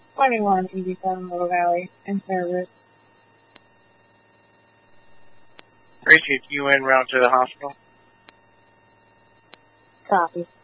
2187 Little Valley, in service. 3 can you en route to the hospital? Copy.